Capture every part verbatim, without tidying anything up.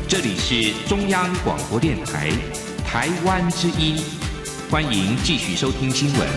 这里是中央广播电台台湾之音，欢迎继续收听新闻。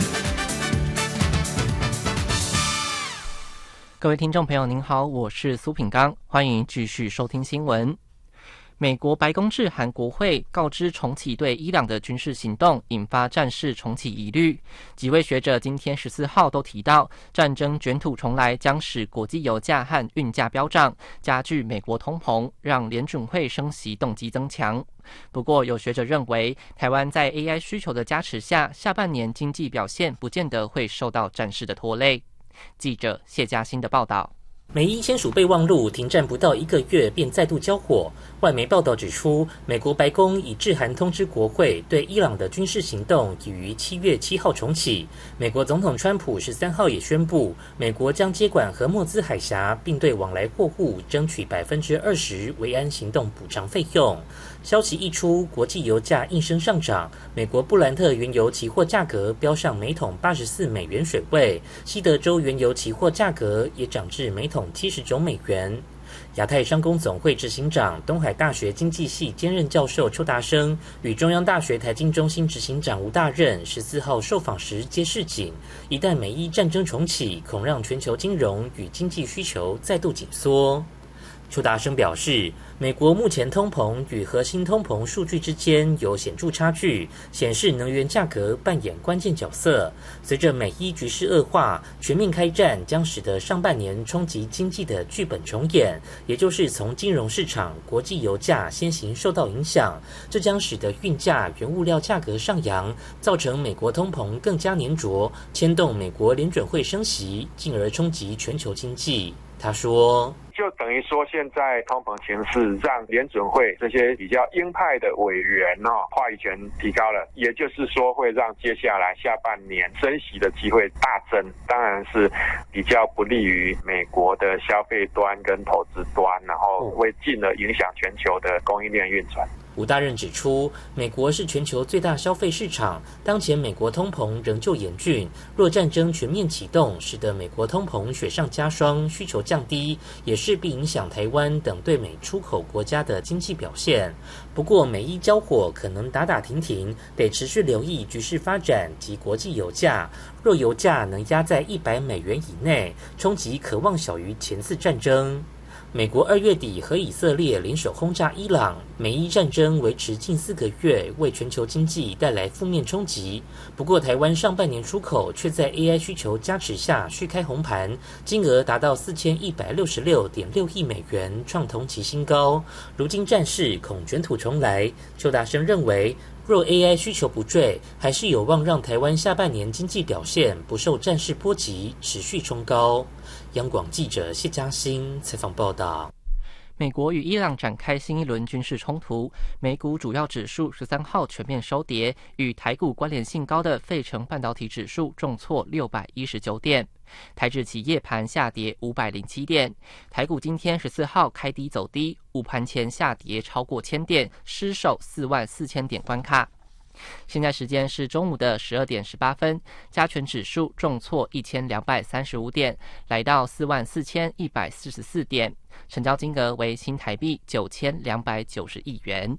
各位听众朋友您好，我是苏品刚，欢迎继续收听新闻。美国白宫致函国会，告知重启对伊朗的军事行动，引发战事重启疑虑。几位学者今天十四号都提到，战争卷土重来将使国际油价和运价飙涨，加剧美国通膨，让联准会升息动机增强。不过，有学者认为，台湾在 A I 需求的加持下，下半年经济表现不见得会受到战事的拖累。记者谢嘉欣的报道。 美伊签署备忘录，停战不到一个月便再度交火。外媒报道指出，美国白宫已致函通知国会，对伊朗的军事行动已于七月七号重启。美国总统川普十三号也宣布，美国将接管荷默兹海峡，并对往来货物争取百分之二十维安行动补偿费用。消息一出，国际油价应声上涨，美国布兰特原油期货价格飙上每桶八十四美元水位，西德州原油期货价格也涨至每桶七十九美元。亚太商工总会执行长、东海大学经济系兼任教授邱达生与中央大学财经中心执行长吴大任十四号受访时皆示警，一旦美伊战争重启，恐让全球金融与经济需求再度紧缩。邱达生表示，美国目前通膨与核心通膨数据之间有显著差距，显示能源价格扮演关键角色。随着美伊局势恶化，全面开战将使得上半年冲击经济的剧本重演，也就是从金融市场、国际油价先行受到影响，这将使得运价、原物料价格上扬，造成美国通膨更加粘着，牵动美国联准会升息，进而冲击全球经济。他说， 就等于说，现在通膨情势让联准会这些比较鹰派的委员哦，话语权提高了，也就是说会让接下来下半年升息的机会大增，当然是比较不利于美国的消费端跟投资端，然后会进而影响全球的供应链运转。 吴大任指出，美国是全球最大消费市场，当前美国通膨仍旧严峻，若战争全面启动，使得美国通膨雪上加霜，需求降低，也势必影响台湾等对美出口国家的经济表现。不过，美伊交火可能打打停停，得持续留意局势发展及国际油价。若油价能压在一百美元以内，冲击可望小于前次战争。美国二月底和以色列联手轰炸伊朗，美伊战争维持近四个月，为全球经济带来负面冲击。不过，台湾上半年出口却在 A I 需求加持下续开红盘，金额达到四千一百六十六点六亿美元，创同期新高。如今战事恐卷土重来，邱达生认为，若 A I 需求不坠，还是有望让台湾下半年经济表现不受战事波及，持续冲高。央广记者谢嘉欣采访报道。 美国与伊朗展开新一轮军事冲突，美股主要指数十三号全面收跌，与台股关联性高的费城半导体指数重挫六百一十九点，台指期夜盘下跌五百零七点，台股今天十四号开低走低，午盘前下跌超过千点，失守四万四千点关卡。现在时间是中午的十二点十八分，加权指数重挫一千两百三十五点，来到四万四千一百四十四点，成交金额为新台币九千两百九十亿元。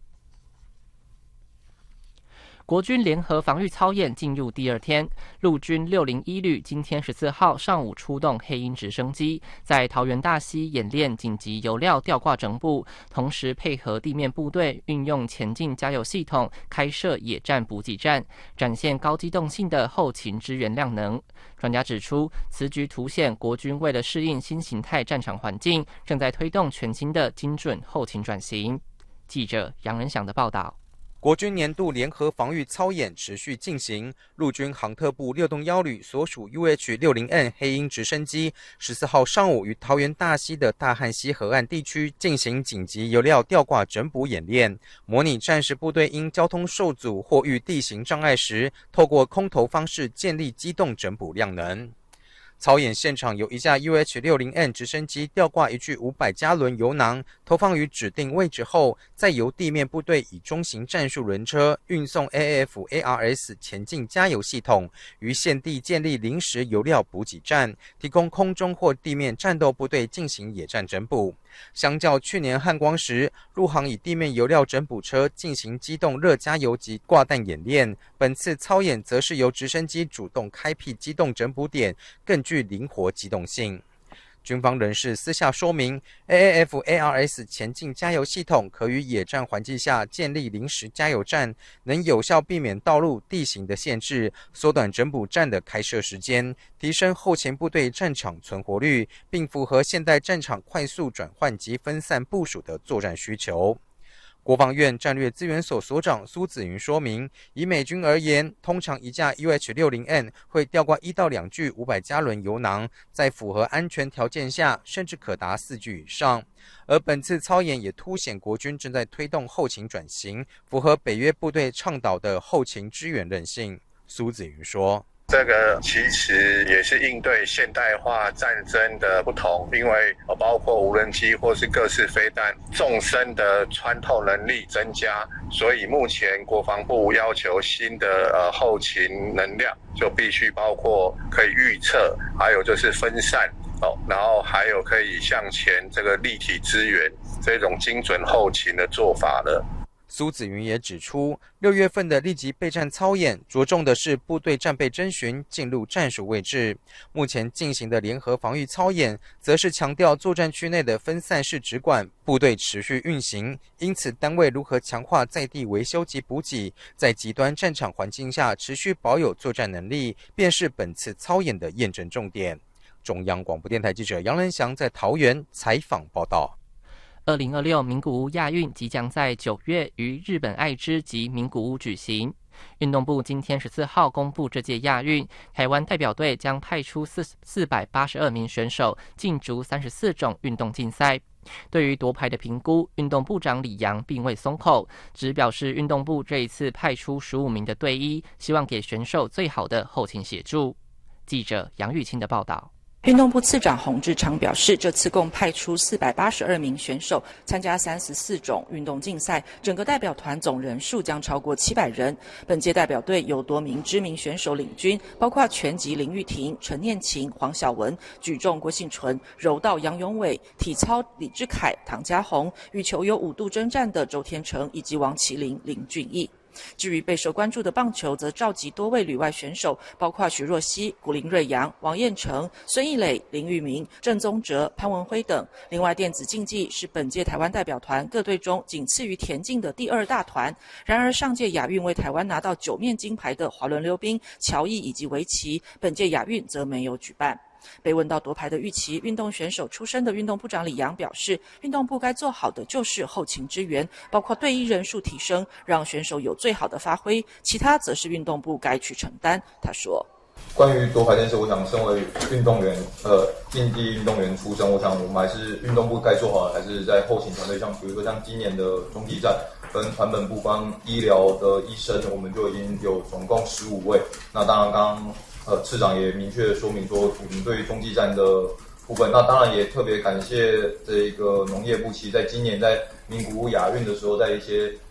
国军联合防御操演进入第二天，陆军六零一旅今天十四号上午出动黑鹰直升机，在桃园大溪演练紧急油料吊挂整补，同时配合地面部队运用前进加油系统开设野战补给站，展现高机动性的后勤支援量能。专家指出，此举凸显国军为了适应新形态战场环境，正在推动全新的精准后勤转型。记者杨仁祥的报道。 国军年度联合防御操演持续进行，陆军航特部六洞幺旅所属 U H 六十 N 黑鹰直升机十四号上午于桃园大溪的大汉溪河岸地区进行紧急油料吊挂整补演练，模拟战时部队因交通受阻或遇地形障碍时，透过空投方式建立机动整补量能。操演现场有一架 U H 六十 N 直升机吊挂一具五百加仑油囊，投放于指定位置后，再由地面部队以中型战术轮车运送 A A F A R S 前进加油系统，于现地建立临时油料补给站，提供空中或地面战斗部队进行野战整补。 相较去年汉光时，陆航以地面油料整补车进行机动热加油及挂弹演练，本次操演则是由直升机主动开辟机动整补点，更具灵活机动性。军方人士私下说明 ，A A F A R S 前进加油系统可于野战环境下建立临时加油站，能有效避免道路地形的限制，缩短整补站的开设时间，提升后勤部队战场存活率，并符合现代战场快速转换及分散部署的作战需求。国防院战略资源所所长苏子云说明，以美军而言，通常一架 U H 六十 N 会吊挂一到两具五百加仑油囊，在符合安全条件下，甚至可达四具以上。而本次操演也凸显国军正在推动后勤转型，符合北约部队倡导的后勤支援韧性。苏子云说， 这个其实也是应对现代化战争的不同，因为包括无人机或是各式飞弹，纵深的穿透能力增加，所以目前国防部要求新的呃后勤能量，就必须包括可以预测，还有就是分散哦，然后还有可以向前这个立体支援这种精准后勤的做法了。 苏子云也指出，六月份的立即备战操演着重的是部队战备侦巡进入战术位置，目前进行的联合防御操演则是强调作战区内的分散式直管部队持续运行，因此单位如何强化在地维修及补给，在极端战场环境下持续保有作战能力，便是本次操演的验证重点。中央广播电台记者杨仁祥在桃园采访报道。 二零二六名古屋亚运即将在九月于日本爱知及名古屋举行。运动部今天十四号公布，这届亚运台湾代表队将派出四四百八十二名选手竞逐三十四种运动竞赛。对于夺牌的评估，运动部长李洋并未松口，只表示运动部这一次派出十五名的队医，希望给选手最好的后勤协助。记者杨玉清的报道。 运动部次长洪志昌表示，这次共派出四百八十二名选手参加三十四种运动竞赛，整个代表团总人数将超过七百人。本届代表队由多名知名选手领军，包括拳击林玉婷、陈念琴、黄晓雯，举重郭幸纯，柔道杨永伟，体操李志凯、唐家宏，羽球有五度征战的周天成以及王麒麟、林俊毅。至于备受关注的棒球，则召集多位旅外选手，包括徐若曦、古林瑞阳、王彦成、孙艺磊、林玉明、郑宗哲、潘文辉等。另外，电子竞技是本届台湾代表团各队中仅次于田径的第二大团。然而，上届亚运为台湾拿到九面金牌的滑轮溜冰、乔艺以及围棋，本届亚运则没有举办。被问到夺牌的预期，运动选手出身的运动部长李洋表示，运动部该做好的就是后勤支援，包括队医人数提升，让选手有最好的发挥，其他则是运动部该去承担。他说， 关于夺牌这件事，我想身为运动员，呃，竞技运动员出身，我想我们还是运动部该做好的，还是在后勤团队，像比如说像今年的中体站跟团本部帮医疗的医生，我们就已经有总共十五位。那当然刚刚呃，次长也明确说明说，我们对于中继站的部分，那当然也特别感谢这个农业部，其实在今年在名古屋亚运的时候，在一些